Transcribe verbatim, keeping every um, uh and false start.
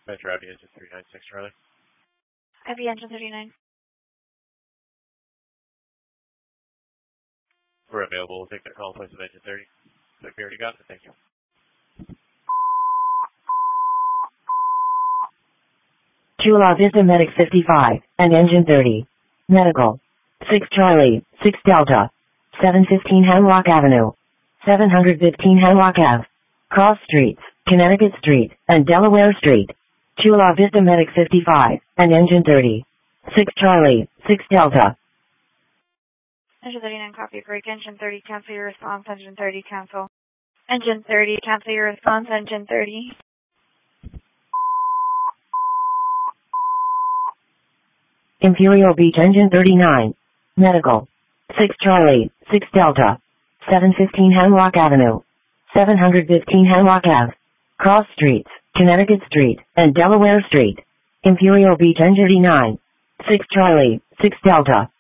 Metro Avenue, engine three nine six, Charlie. I V engine thirty-nine. We're available. We'll take that call in place of engine thirty. So we already got it. Thank you. Chula Vista Medic fifty-five and engine thirty. Medical. six Charlie, six Delta. seven fifteen Hemlock Avenue. seven fifteen Hemlock Ave. Cross Streets, Connecticut Street, and Delaware Street. Chula Vista Medic fifty-five and engine thirty. six Charlie, six Delta. Engine thirty-nine, copy. Break. Engine thirty, cancel your response. Engine thirty, cancel. Engine thirty, cancel your response. Engine thirty. Imperial Beach engine thirty-nine. Medical. six Charlie, six Delta. seven fifteen Hemlock Avenue. seven fifteen Hemlock Ave. Cross Streets, Connecticut Street, and Delaware Street. Imperial Beach engine thirty-nine. six Charlie, six Delta.